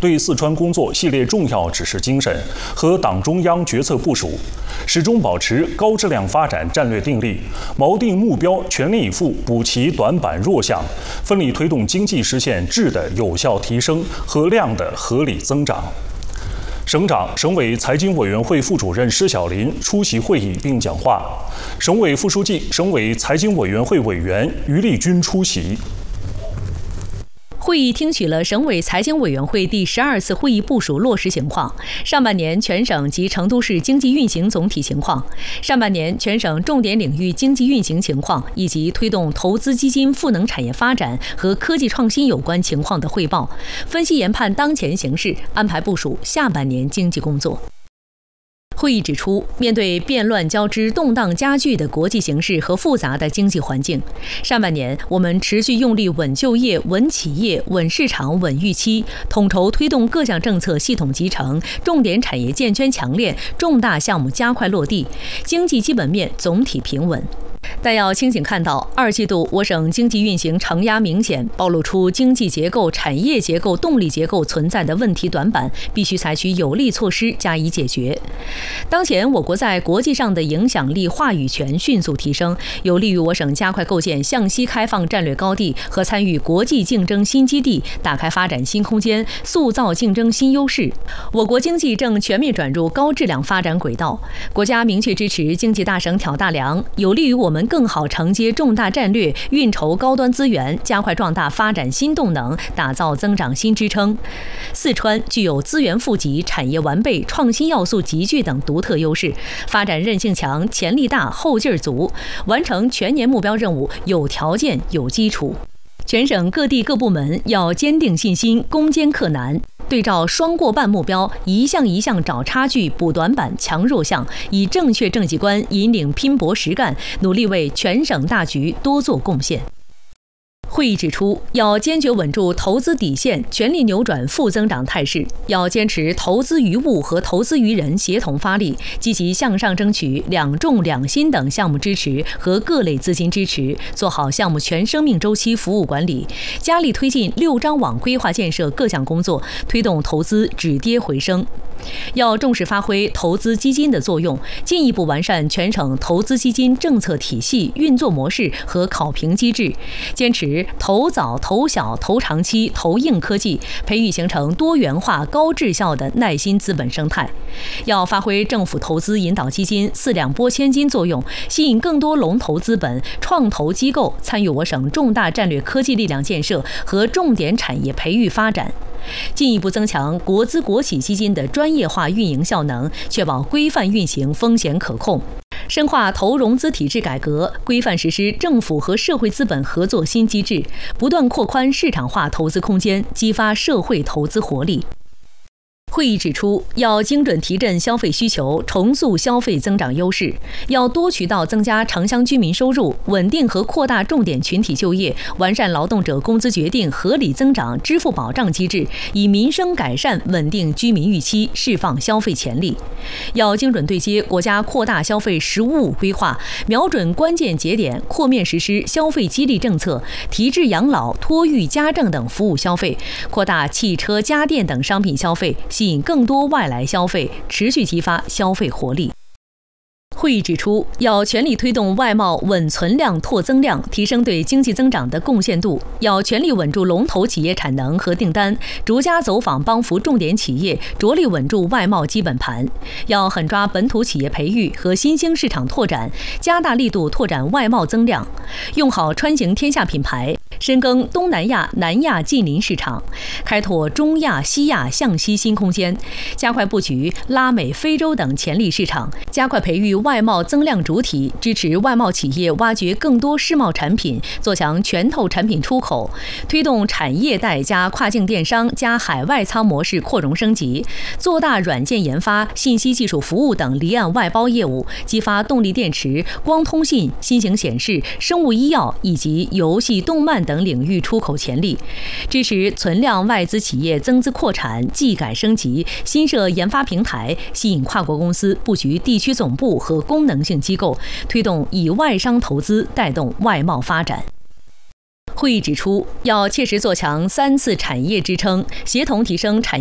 对四川工作系列重要指示精神和党中央决策部署，始终保持高质量发展战略定力，锚定目标，全力以赴补齐短板弱项，奋力推动经济实现质的有效提升和量的合理增长。省长、省委财经委员会副主任施小林出席会议并讲话，省委副书记、省委财经委员会委员于立军出席。 会议听取了省委财经委员会第12次会议部署落实情况、上半年全省及成都市经济运行总体情况、上半年全省重点领域经济运行情况以及推动投资基金赋能产业发展和科技创新有关情况的汇报，分析研判当前形势，安排部署下半年经济工作。会议指出，面对变乱交织、动荡加剧的国际形势和复杂的经济环境，上半年我们持续用力稳就业、稳企业、稳市场、稳预期，统筹推动各项政策系统集成，重点产业建圈强链，重大项目加快落地，经济基本面总体平稳。但要清醒看到，二季度我省经济运行承压明显，暴露出经济结构、产业结构、动力结构存在的问题短板，必须采取有力措施加以解决。当前我国在国际上的影响力、话语权迅速提升，有利于我省加快构建向西开放战略高地和参与国际竞争新基地，打开发展新空间，塑造竞争新优势。我国经济正全面转入高质量发展轨道，国家明确支持经济大省挑大梁，有利于我们更好承接重大战略，运筹高端资源，加快壮大发展新动能，打造增长新支撑。四川具有资源富集、产业完备、创新要素集聚等独特优势，发展韧性强、潜力大、后劲儿足，完成全年目标任务有条件、有基础。全省各地各部门要坚定信心，攻坚克难，对照双过半目标，一项一项找差距、补短板、强弱项，以正确政绩观引领拼搏实干，努力为全省大局多做贡献。会议指出，要坚决稳住投资底线，全力扭转负增长态势，要坚持投资于物和投资于人协同发力，积极向上争取两重两新等项目支持和各类资金支持，做好项目全生命周期服务管理，加力推进6张网规划建设各项工作，推动投资止跌回升。要重视发挥投资基金的作用，进一步完善全省投资基金政策体系、运作模式和考评机制，坚持投早、投小、投长期、投硬科技，培育形成多元化、高质效的耐心资本生态。要发挥政府投资引导基金4两拨千斤作用，吸引更多龙头资本、创投机构参与我省重大战略科技力量建设和重点产业培育发展。进一步增强国资国企基金的专业化运营效能，确保规范运行、风险可控。深化投融资体制改革，规范实施政府和社会资本合作新机制，不断扩宽市场化投资空间，激发社会投资活力。会议指出，要精准提振消费需求，重塑消费增长优势，要多渠道增加城乡居民收入，稳定和扩大重点群体就业，完善劳动者工资决定合理增长支付保障机制，以民生改善稳定居民预期，释放消费潜力。要精准对接国家扩大消费“十五五”规划，瞄准关键节点，扩面实施消费激励政策，提质养老、托育家政等服务消费，扩大汽车、家电等商品消费，吸引更多外来消费，持续激发消费活力。会议指出，要全力推动外贸稳存量、拓增量，提升对经济增长的贡献度；要全力稳住龙头企业产能和订单，逐家走访帮扶重点企业，着力稳住外贸基本盘；要狠抓本土企业培育和新兴市场拓展，加大力度拓展外贸增量，用好川行天下品牌，深耕东南亚、南亚近邻市场，开拓中亚、西亚向西新空间，加快布局拉美、非洲等潜力市场，加快培育外贸增量主体，支持外贸企业挖掘更多世贸产品，做强全透产品出口，推动产业带加跨境电商加海外仓模式扩容升级，做大软件研发、信息技术服务等离岸外包业务，激发动力电池、光通信、新型显示、生物医药以及游戏、动漫等领域出口潜力，支持存量外资企业增资扩产、技改升级，新设研发平台，吸引跨国公司布局地区总部和功能性机构，推动以外商投资带动外贸发展。会议指出，要切实做强3次产业支撑，协同提升产业